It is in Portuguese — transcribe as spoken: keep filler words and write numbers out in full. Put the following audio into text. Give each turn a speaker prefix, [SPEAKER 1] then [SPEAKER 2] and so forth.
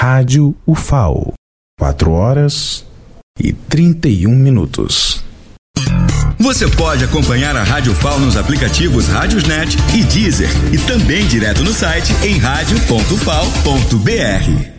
[SPEAKER 1] Rádio U F A O. Quatro horas e trinta e um minutos.
[SPEAKER 2] Você pode acompanhar a Rádio U F A O nos aplicativos Rádiosnet e Deezer e também direto no site em rádio ponto ufal ponto br.